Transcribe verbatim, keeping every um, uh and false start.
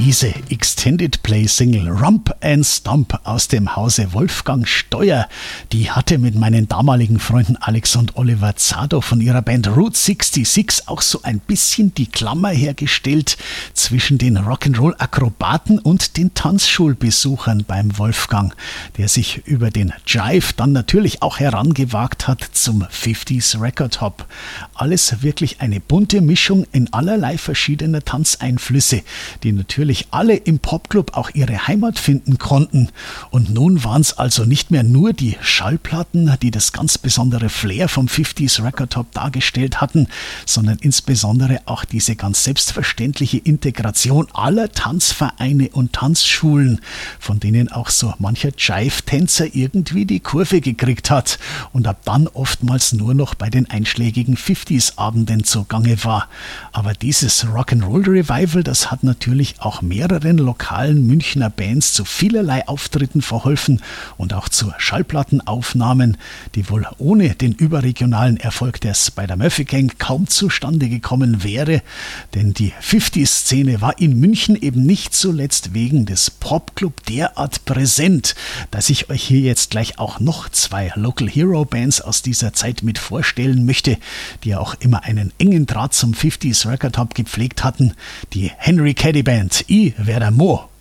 Diese Extended Play Single Rump and Stomp aus dem Hause Wolfgang Steuer, die hatte mit meinen damaligen Freunden Alex und Oliver Zado von ihrer Band Route sechsundsechzig auch so ein bisschen die Klammer hergestellt zwischen den Rock'n'Roll-Akrobaten und den Tanzschulbesuchern beim Wolfgang, der sich über den Jive dann natürlich auch herangewagt hat zum fünfziger Record Hop. Alles wirklich eine bunte Mischung in allerlei verschiedener Tanzeinflüsse, die natürlich alle im Popclub auch ihre Heimat finden konnten. Und nun waren es also nicht mehr nur die Schallplatten, die das ganz besondere Flair vom fünfziger Record Hop dargestellt hatten, sondern insbesondere auch diese ganz selbstverständliche Integration aller Tanzvereine und Tanzschulen, von denen auch so mancher Jive-Tänzer irgendwie die Kurve gekriegt hat und ab dann oftmals nur noch bei den einschlägigen fünfziger-Abenden zugange war. Aber dieses Rock'n'Roll-Revival, das hat natürlich auch mehreren lokalen Münchner Bands zu vielerlei Auftritten verholfen und auch zu Schallplattenaufnahmen, die wohl ohne den überregionalen Erfolg der Spider-Murphy-Gang kaum zustande gekommen wäre, denn die fünfziger-Szene war in München eben nicht zuletzt wegen des Popclub derart präsent, dass ich euch hier jetzt gleich auch noch zwei Local Hero Bands aus dieser Zeit mit vorstellen möchte, die ja auch immer einen engen Draht zum fünfziger Record Hop gepflegt hatten, die Henry Caddy Band, I Vera Mo.